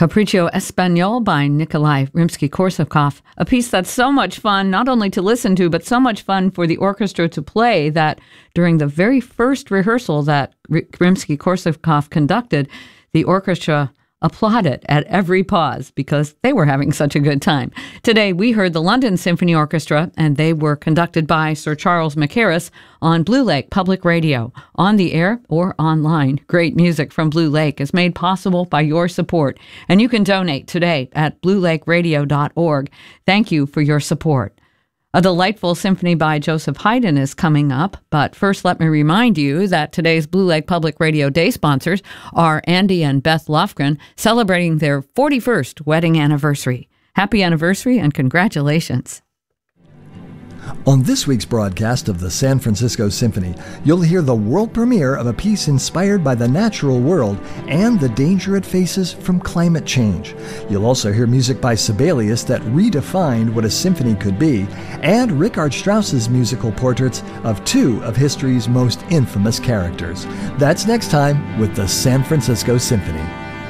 Capriccio Espagnol by Nikolai Rimsky-Korsakov, a piece that's so much fun, not only to listen to, but so much fun for the orchestra to play that during the very first rehearsal that Rimsky-Korsakov conducted, the orchestra applauded at every pause because they were having such a good time. Today, we heard the London Symphony Orchestra, and they were conducted by Sir Charles Mackerras on Blue Lake Public Radio, on the air or online. Great music from Blue Lake is made possible by your support, and you can donate today at bluelakeradio.org. Thank you for your support. A delightful symphony by Joseph Haydn is coming up, but first let me remind you that today's Blue Lake Public Radio Day sponsors are Andy and Beth Lofgren, celebrating their 41st wedding anniversary. Happy anniversary and congratulations. On this week's broadcast of the San Francisco Symphony, you'll hear the world premiere of a piece inspired by the natural world and the danger it faces from climate change. You'll also hear music by Sibelius that redefined what a symphony could be, and Richard Strauss's musical portraits of two of history's most infamous characters. That's next time with the San Francisco Symphony.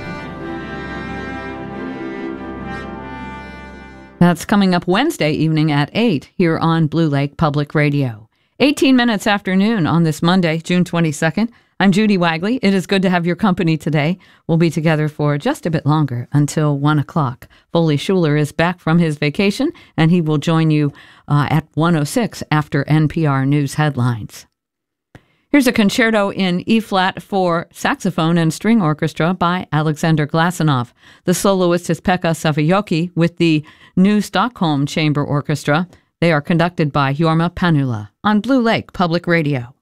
That's coming up Wednesday evening at 8 here on Blue Lake Public Radio. 18 minutes after noon on this Monday, June 22nd. I'm Judy Wagley. It is good to have your company today. We'll be together for just a bit longer until 1 o'clock. Foley Schuler is back from his vacation, and he will join you at 1:06 after NPR News headlines. Here's a concerto in E-flat for saxophone and string orchestra by Alexander Glassenoff. The soloist is Pekka Savajoki with the New Stockholm Chamber Orchestra. They are conducted by Jorma Panula on Blue Lake Public Radio.